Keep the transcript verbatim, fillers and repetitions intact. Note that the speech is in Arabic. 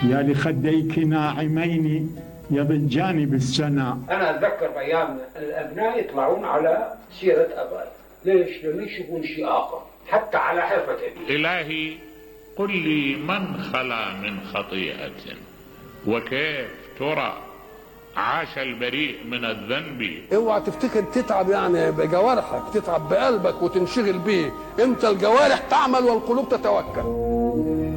يا لخديك ناعمين يضجان بالسنا. أنا أتذكر بأيام الأبناء يطلعون على سيرة أبائي. ليش؟ لأنه يشوفون شيء آخر حتى على حرفة أبي. إلهي قل لي من خلا من خطيئة وكيف ترى عاش البريء من الذنب. اوعى تفتكر تتعب يعني بجوارحك، تتعب بقلبك وتنشغل بيه. انت الجوارح تعمل والقلوب تتوكل.